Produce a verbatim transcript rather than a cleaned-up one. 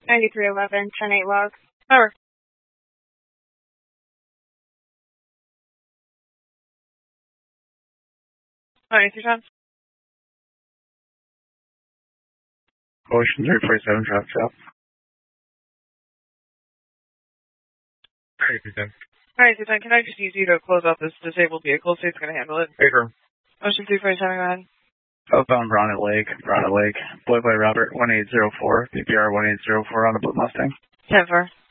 ninety-three eleven, ten eight log. Over. ninety-three ten. Ocean three forty-seven, drop south. ninety-three ten. ninety-three ten, can I just use you to close out this disabled vehicle? State's going to handle it. Paper. Ocean three forty-seven, go ahead. Outbound Brownett Lake, Brownett Lake. Boy by Robert, one eight zero four, P P R one eight zero four on the Blue Mustang. ten four.